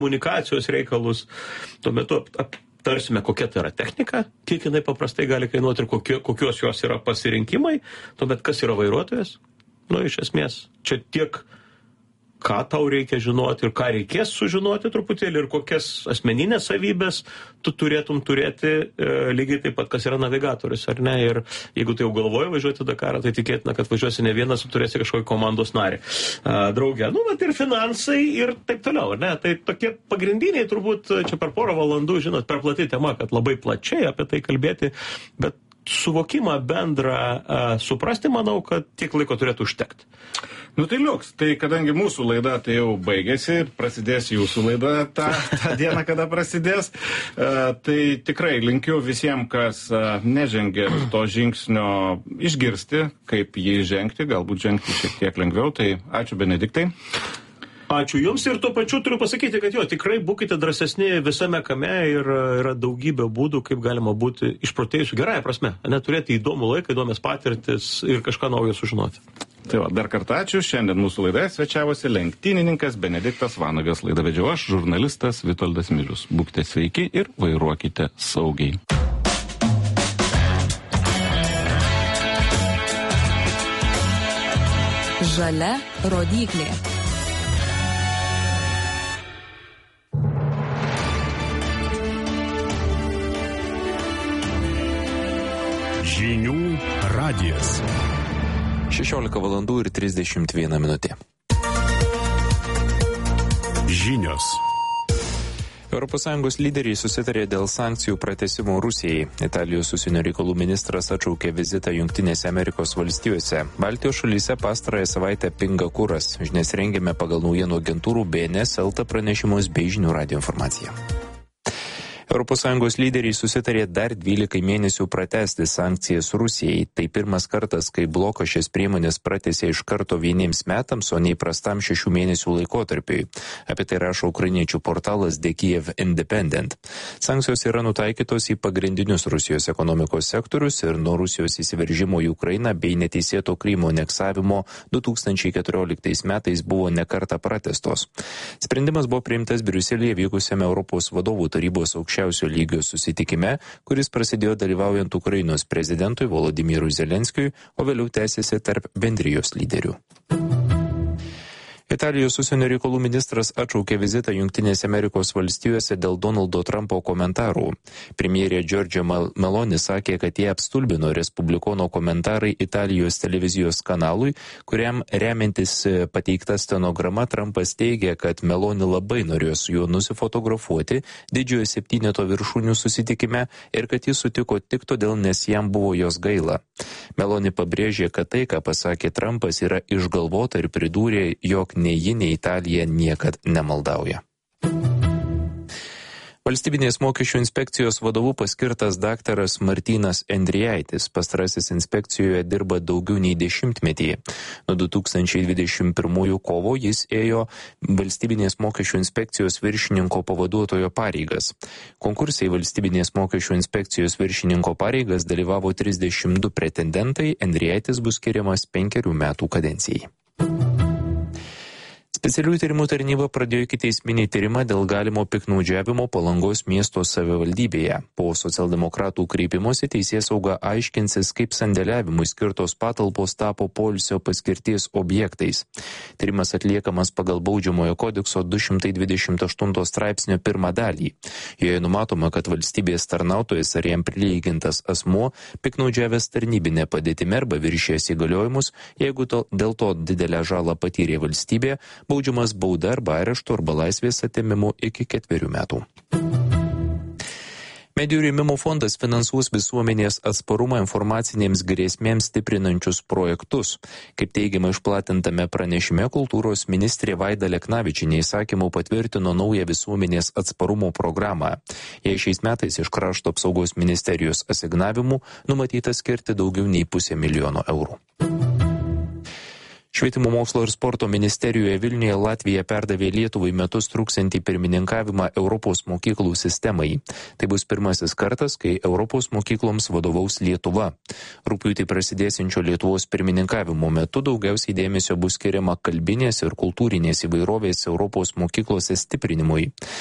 komunikacijos reikalus. Tuo metu aptarsime, kokia tai yra technika, kiek jinai paprastai gali kainuoti ir kokios jos yra pasirinkimai. Tuomet, kas yra vairuotojas? Iš esmės, čia tiek ką tau reikia žinoti ir ką reikės sužinoti truputėlį ir kokias asmeninės savybės tu turėtum turėti lygiai taip pat, kas yra navigatorius, ar ne? Ir jeigu tai jau galvoji važiuoti Dakarą, tai tikėtina, kad važiuosi ne vienas, turėsi kažkokį komandos narį draugę. Bet ir finansai ir taip toliau, ar ne? Tai tokie pagrindiniai turbūt čia per porą valandų, žinot, per plati tema, kad labai plačiai apie tai kalbėti, bet suvokimą bendrą suprasti, manau, kad tiek laiko turėtų užtekti. Tai liuks. Tai kadangi mūsų laida tai jau baigėsi ir prasidės jūsų laida tą dieną, kada prasidės, tai tikrai linkiu visiems, kas nežengė to žingsnio, išgirsti, kaip jį žengti, galbūt žengti šiek tiek lengviau. Tai ačiū, Benediktai. Ačiū Jums ir tuo pačiu turiu pasakyti, kad tikrai būkite drąsesni visame kame ir yra daugybė būdų, kaip galima būti išprotėjusiu gerąją prasme, neturėti įdomų laiką, įdomias patirtis ir kažką naujo sužinoti. Tai dar kartą ačiū. Šiandien mūsų laidoje svečiavosi lenktynininkas Benediktas Vanagas. Laidą vedžiau aš, žurnalistas Vitoldas Milius. Būkite sveiki ir vairuokite saugiai. Žalia rodyklė. Žinių radijas. 16 valandų ir 31 minutė. Žinios. ES lyderiai susitarė dėl sankcijų pratęsimo Rusijai. Italijos užsienio reikalų ministras atšaukė vizitą Jungtinėse Amerikos valstijose. Baltijos šalyse pastarąją savaitę pinga kuras. Žinias rengėme pagal naujienų agentūrų BNS, LT pranešimus bei Žinių radijo informaciją. ES lyderiai susitarė dar 12 mėnesių pratęsti sankcijas Rusijai. Tai pirmas kartas, kai blokas šias priemonės pratęsė iš karto vieniems metams, o neįprastam 6 mėnesių laikotarpiui. Apie tai rašo ukrainiečių portalas The Kyiv Independent. Sankcijos yra nutaikytos į pagrindinius Rusijos ekonomikos sektorius ir nuo Rusijos įsiveržimo į Ukrainą bei neteisėto Krymo aneksavimo 2014 metais buvo nekartą pratęstos. Sprendimas buvo priimtas Briuselyje vykusiame Europos vadovų tarybos aukščiausio lygio susitikime, kuris prasidėjo dalyvaujant Ukrainos prezidentui Volodymyrui Zelenskiui, o vėliau tęsėsi tarp bendrijos lyderių. Italijos užsienio reikalų ministras atšaukė vizitą Jungtinėse Amerikos valstijose dėl Donaldo Trumpo komentarų. Premjerė Giorgia Meloni sakė, kad jie apstulbino respublikono komentarai Italijos televizijos kanalui, kuriam remiantis pateikta stenograma Trumpas teigė, kad Meloni labai norėjo su juo nusifotografuoti didžiojo septyneto viršūnių susitikime ir kad jis sutiko tik todėl, nes jam buvo jos gaila. Meloni pabrėžė, kad tai, ką pasakė Trumpas, yra išgalvota ir pridūrė, jog nei ji, nei Italija niekad nemaldauja. Valstybinės mokesčių inspekcijos vadovu paskirtas daktaras Martynas Endrijaitis. Pastarasis inspekcijoje dirba daugiau nei 10-metį. Nuo 2021 kovo jis ėjo Valstybinės mokesčių inspekcijos viršininko pavaduotojo pareigas. Konkursai Valstybinės mokesčių inspekcijos viršininko pareigas dalyvavo 32 pretendentai, Endrijaitis bus skiriamas 5 metų kadencijai. Specialiųjų tyrimų tarnyba pradėjo ikiteisminį tyrimą dėl galimo piktnaudžiavimo Palangos miesto savivaldybėje. Po socialdemokratų kreipimosi teisėsauga aiškinsis, kaip sandėliavimui skirtos patalpos tapo poilsio paskirties objektais. Tyrimas atliekamas pagal Baudžiamojo kodekso 228 straipsnio 1 dalį. Joje numatoma, kad valstybės tarnautojas ar jam prilygintas asmuo piktnaudžiavęs tarnybinę padėtimi arba viršijęs įgaliojimus, jeigu dėl to didelę žalą patyrė valstybė, baudžiamas bauda arba areštu arba laisvės atėmimu iki 4 metų. Medijų rėmimo fondas finansuos visuomenės atsparumą informacinėms grėsmėms stiprinančius projektus. Kaip teigiama išplatintame pranešime, kultūros ministrė Vaida Leknavičienė įsakymu patvirtino naują visuomenės atsparumo programą. Jei šiais metais iš Krašto apsaugos ministerijos asignavimų numatyta skirti daugiau nei 500 000 eurų. Švietimo mokslo ir sporto ministerijoje Vilniuje Latvija perdavė Lietuvai metus truksantį pirmininkavimą Europos mokyklų sistemai. Tai bus pirmasis kartas, kai Europos mokykloms vadovaus Lietuva. Rugpjūtį prasidėsiančio Lietuvos pirmininkavimo metu daugiausiai dėmesio bus skiriama kalbinės ir kultūrinės įvairovės Europos mokyklose stiprinimui.